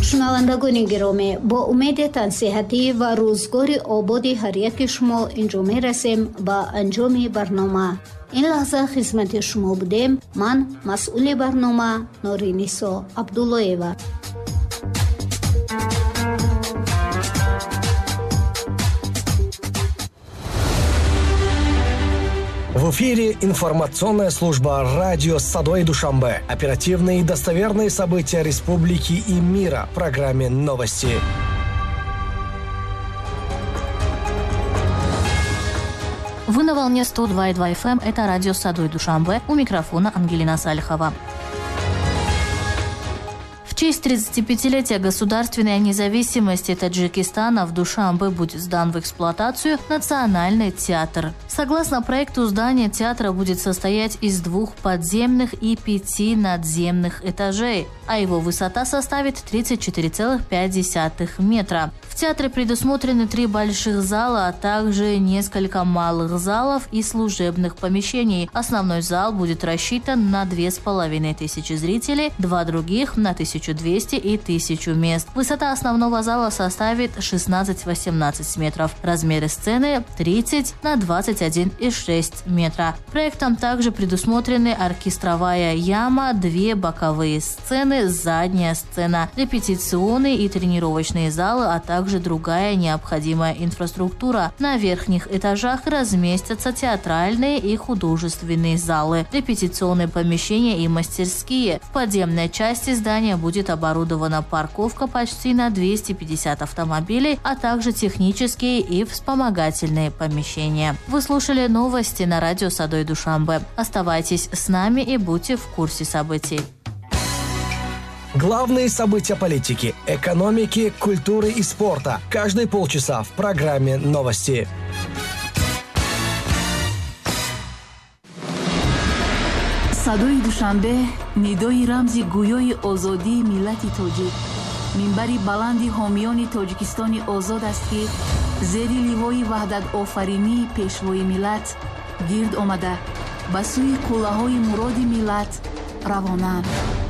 шунавандагони гиромӣ, бо умеди тансиҳатӣ ва рӯзгори ободи ҳар яки шумо инҷо мерасем ба анҷоми барнома. ин лаҳза хизмати шумо будем. ман масъули барнома Норинисо Абдуллоева. В эфире информационная служба «Радио Садои Душанбе». Оперативные и достоверные события республики и мира в программе «Новости». Вы на волне 102,2 FM. Это радио Садои Душанбе. У микрофона Ангелина Салихова. В честь 35-летия государственной независимости Таджикистана в Душанбе будет сдан в эксплуатацию Национальный театр. Согласно проекту, здание театра будет состоять из 2 подземных и 5 надземных этажей, а его высота составит 34,5 метра. В театре предусмотрены 3 больших зала, а также несколько малых залов и служебных помещений. Основной зал будет рассчитан на 2500 зрителей, 2 других на 1200 и 1000 мест. Высота основного зала составит 16-18 метров. Размеры сцены 30 на 21,6 метра. Проектом также предусмотрены оркестровая яма, 2 боковые сцены, задняя сцена, репетиционные и тренировочные залы, а также другая необходимая инфраструктура. На верхних этажах разместятся театральные и художественные залы, репетиционные помещения и мастерские. В подземной части здания будет оборудована парковка почти на 250 автомобилей, а также технические и вспомогательные помещения. Вы слушали новости на радио Садои Душанбе. Оставайтесь с нами и будьте в курсе событий. Главные события политики, экономики, культуры и спорта. Каждые полчаса в программе «Новости». Садои Душанбе нидои рамзи гӯёи озодии миллати тоҷик. минбари баланди ҳомиёни Тоҷикистони озод аст ки зери ливои ваҳдатофаринии пешвои миллат гирд омада ба сӯи қуллаҳои муроди миллат равонанд.